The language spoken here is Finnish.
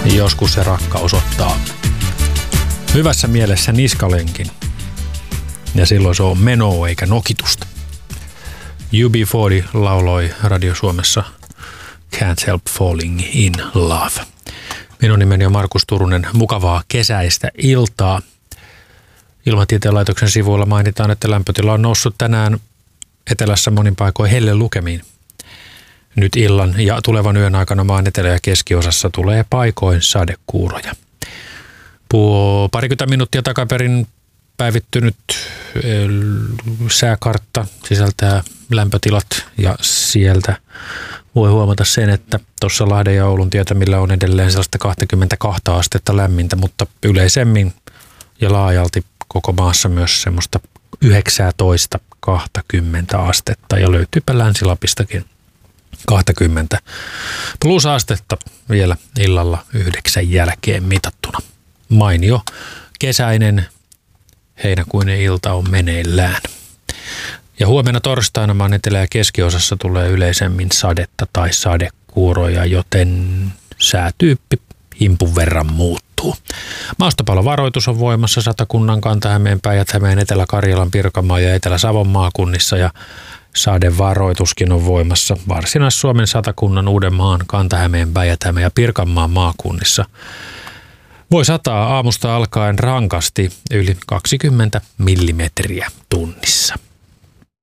Joskus se rakkaus ottaa hyvässä mielessä niskalenkin. Ja silloin se on menoa eikä nokitusta. UB40 lauloi Radio Suomessa Can't Help Falling in Love. Minun nimeni on Markus Turunen. Mukavaa kesäistä iltaa. Ilmatieteen laitoksen sivuilla mainitaan, että lämpötila on noussut tänään etelässä monin paikoin hellelukemiin. Nyt illan ja tulevan yön aikana maan etelä- ja keskiosassa tulee paikoin sadekuuroja. Parikymmentä minuuttia takaperin päivittynyt sääkartta sisältää lämpötilat ja sieltä voi huomata sen, että tuossa Lahden ja Oulun tietämillä on edelleen sellaista 22 astetta lämmintä, mutta yleisemmin ja laajalti koko maassa myös semmoista 19-20 astetta ja löytyypä Länsi-Lapistakin 20 plus astetta vielä illalla 9 jälkeen mitattuna. Mainio kesäinen heinäkuinen ilta on meneillään. Ja huomenna torstaina maan etelä- ja keskiosassa tulee yleisemmin sadetta tai sadekuuroja, joten säätyyppi himpun verran muuttuu. Maastopalovaroitus on voimassa Satakunnan, Kanta-Hämeen, Päijät-Hämeen, Etelä-Karjalan, Pirkanmaan ja Etelä-Savon maakunnissa ja sadevaroituskin on voimassa Varsinais-Suomen, Satakunnan, Uudenmaan, Kanta-Hämeen, Päijät-Hämeen ja Pirkanmaan maakunnissa. Voi sataa aamusta alkaen rankasti yli 20 millimetriä tunnissa.